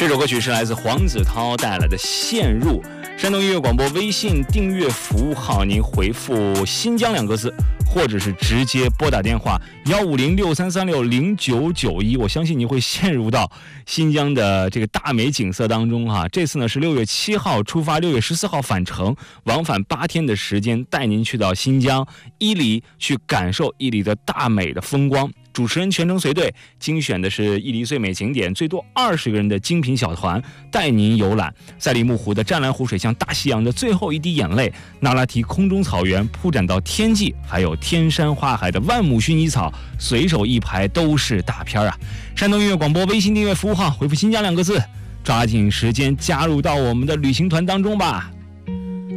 这首歌曲是来自黄子韬带来的《陷入》。山东音乐广播微信订阅服务号，您回复新疆2个字，或者是直接拨打电话15063360991，我相信您会陷入到新疆的这个大美景色当中哈。这次呢是6月7号出发，6月14号返程，往返8天的时间，带您去到新疆伊犁，去感受伊犁的大美的风光。主持人全程随队，精选的是伊犁最美景点，最多20个人的精品小团带您游览。赛里木湖的湛蓝湖水像大西洋的最后一滴眼泪，那拉提空中草原铺展到天际，还有天山花海的万亩薰衣草，随手一排都是大片啊！山东音乐广播微信订阅服务号，回复新疆2个字，抓紧时间加入到我们的旅行团当中吧。